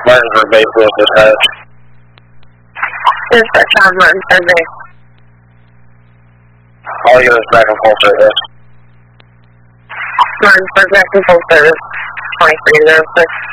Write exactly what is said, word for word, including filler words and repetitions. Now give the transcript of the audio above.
Martinsburg base with dispatch. Dispatch on Martinsburg base. All units back in full service. Martinsburg back in full service. twenty-three zero six.